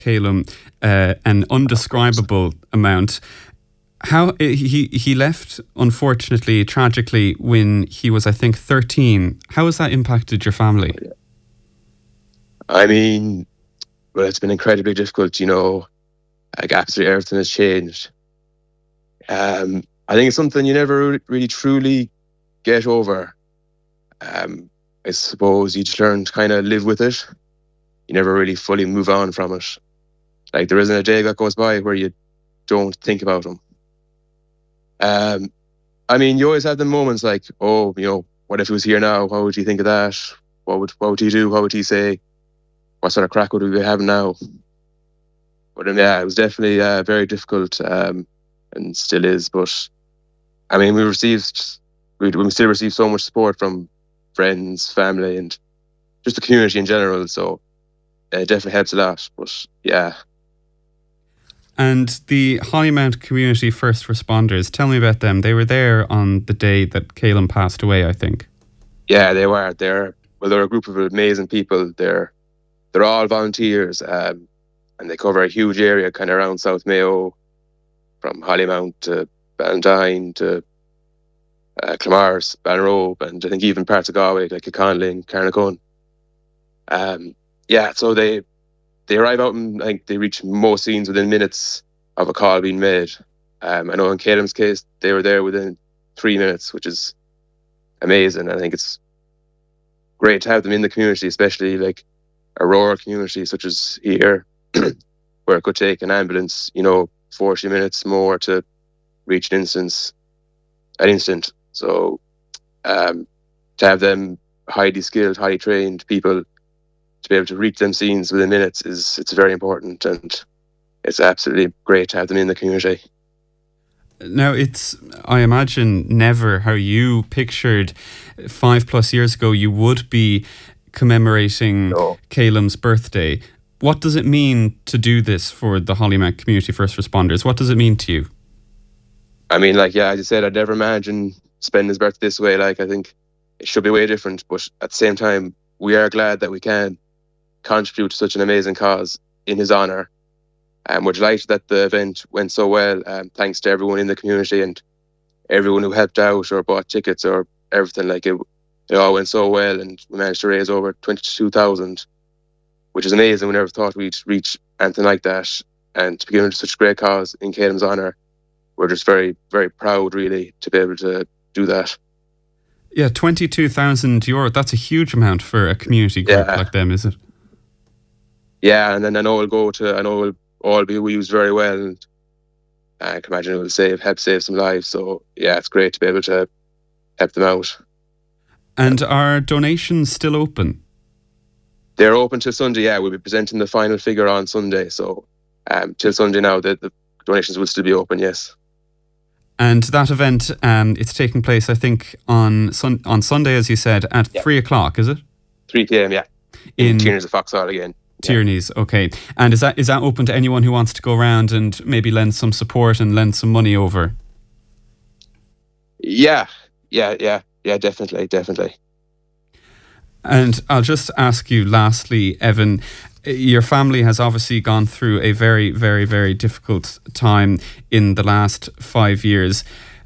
Calum, an undescribable amount. How he left, unfortunately, tragically, when he was, I think, 13. How has that impacted your family? I mean, well, it's been incredibly difficult, like absolutely everything has changed. I think it's something you never really truly get over. I suppose you just learn to kind of live with it. You never really fully move on from it. Like, there isn't a day that goes by where you don't think about him. I mean, you always have the moments like, oh, what if he was here now? What would you think of that? What would he do? What would he say? What sort of crack would we be having now? But yeah, it was definitely very difficult, and still is. But I mean, we still receive so much support from friends, family, and just the community in general. So it definitely helps a lot. But yeah. And the Hollymount Community First Responders, tell me about them. They were there on the day that Calum passed away, I think. Yeah, they were. They're a group of amazing people. They're all volunteers, and they cover a huge area kind of around South Mayo, from Hollymount to Ballantyne to Clamars, Ballinrobe, and I think even parts of Galway, like Conley, Carnacone. Yeah, so they arrive out and I think they reach most scenes within minutes of a call being made. I know in Calum's case, they were there within 3 minutes, which is amazing. I think it's great to have them in the community, especially like a rural community such as here, where it could take an ambulance, 40 minutes more to reach an instant. So to have them highly skilled, highly trained people to be able to reach them scenes within minutes it's very important, and it's absolutely great to have them in the community. Now, it's, I imagine, never how you pictured 5+ years ago you would be commemorating Calum's birthday. What does it mean to do this for the Hollymount Community First Responders? What does it mean to you? I mean, as you said, I'd never imagine spending his birthday this way. I think it should be way different, but at the same time, we are glad that we can contribute to such an amazing cause in his honour. We're delighted that the event went so well, thanks to everyone in the community and everyone who helped out or bought tickets or everything. It all went so well, and we managed to raise over 22,000, which is amazing. We never thought we'd reach anything like that, and to be given such a great cause in Calum's honour, we're just very, very proud, really, to be able to do that. Yeah, €22,000, that's a huge amount for a community group like them, is it? Yeah, and then I know it'll all be used very well, and I can imagine it will help save some lives. So yeah, it's great to be able to help them out. And are donations still open? They're open till Sunday, yeah. We'll be presenting the final figure on Sunday. So till Sunday now, the donations will still be open, yes. And that event, it's taking place, I think, on Sunday, as you said, at 3 o'clock, is it? 3 p.m, yeah. In Tierney's of Foxhall again. Tierney's, okay. And is that open to anyone who wants to go around and maybe lend some support and lend some money over? Yeah, definitely. And I'll just ask you lastly, Evan, your family has obviously gone through a very, very, very difficult time in the last 5 years.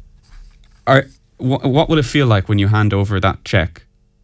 What will it feel like when you hand over that cheque?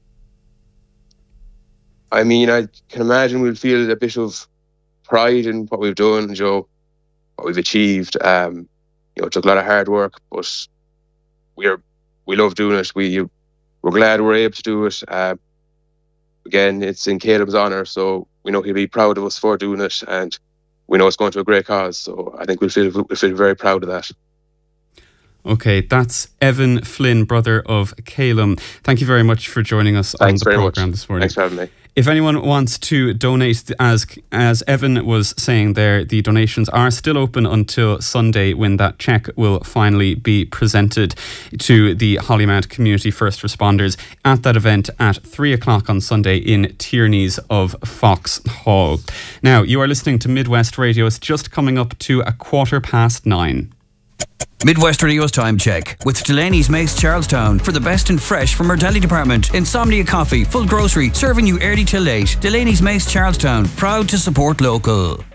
I mean, I can imagine we'll feel a bit of pride in what we've done, what we've achieved. It took a lot of hard work, but we love doing it. We're glad we're able to do it. Again, it's in Caleb's honour, so we know he'll be proud of us for doing it, and we know it's going to a great cause. So I think we'll feel very proud of that. Okay, that's Evan Flynn, brother of Calum. Thank you very much for joining us on the programme this morning. Thanks for having me. If anyone wants to donate, as Evan was saying there, the donations are still open until Sunday, when that cheque will finally be presented to the Hollymount Community First Responders at that event at 3 o'clock on Sunday in Tierney's of Foxhall. Now, you are listening to Midwest Radio. It's just coming up to 9:15. Midwest Radio's time check with Delaney's Mace Charlestown for the best in fresh from our deli department. Insomnia Coffee, full grocery, serving you early till late. Delaney's Mace Charlestown, proud to support local.